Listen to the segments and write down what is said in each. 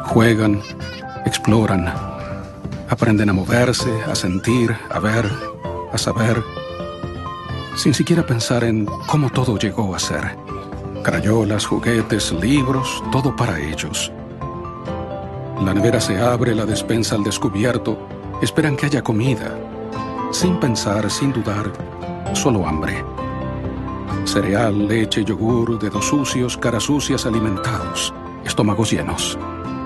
Juegan, exploran, aprenden a moverse, a sentir, a ver, a saber, sin siquiera pensar en cómo todo llegó a ser. Crayolas, juguetes, libros, todo para ellos. La nevera se abre, la despensa al descubierto. Esperan que haya comida. Sin pensar, sin dudar, solo hambre. Cereal, leche, yogur, dedos sucios, caras sucias, alimentados, estómagos llenos.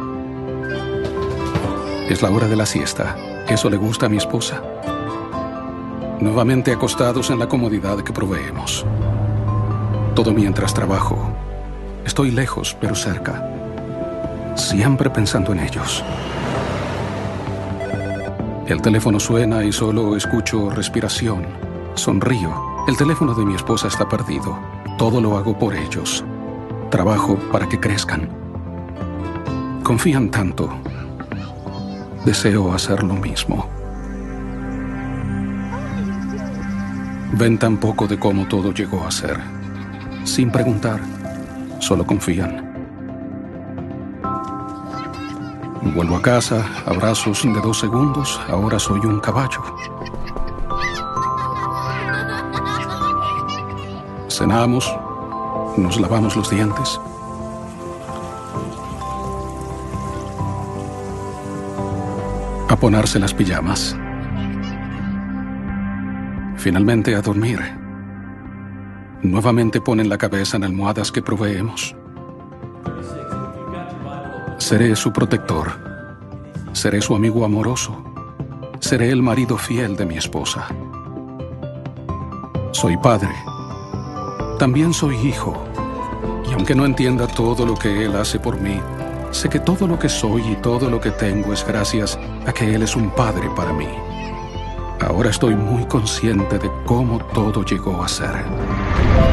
Es la hora de la siesta. ¿Eso le gusta a mi esposa? Nuevamente acostados en la comodidad que proveemos. Todo mientras trabajo. Estoy lejos, pero cerca. Siempre pensando en ellos. El teléfono suena y solo escucho respiración. Sonrío. El teléfono de mi esposa está perdido. Todo lo hago por ellos. Trabajo para que crezcan. Confían tanto. Deseo hacer lo mismo. Ven tan poco de cómo todo llegó a ser. Sin preguntar, solo confían. Vuelvo a casa, abrazos de 2 segundos, ahora soy un caballo. Cenamos, nos lavamos los dientes. A ponerse las pijamas. Finalmente a dormir. Nuevamente ponen la cabeza en almohadas que proveemos. Seré su protector. Seré su amigo amoroso. Seré el marido fiel de mi esposa. Soy padre. También soy hijo. Y aunque no entienda todo lo que Él hace por mí, sé que todo lo que soy y todo lo que tengo es gracias a que Él es un padre para mí. Ahora estoy muy consciente de cómo todo llegó a ser.